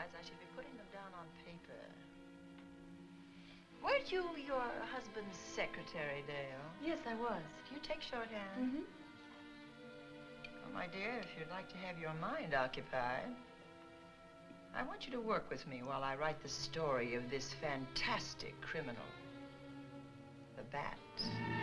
realize I should be putting them down on paper. Weren't you your husband's secretary, Dale? Yes, I was. Do you take shorthand? Mm-hmm. Well, my dear, if you'd like to have your mind occupied, I want you to work with me while I write the story of this fantastic criminal, the Bat.